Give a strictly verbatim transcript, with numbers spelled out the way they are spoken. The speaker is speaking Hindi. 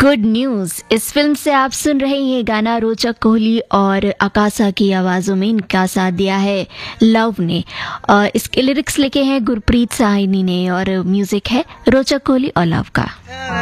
Good news. इस फिल्म से आप सुन रहे हैं ये गाना रोचक कोहली और आकाशा की आवाज़ों में इनका साथ दिया है लव ने। और इसके लिरिक्स लिखे हैं गुरप्रीत साहनी ने और म्यूज़िक है रोचक कोहली और लव का।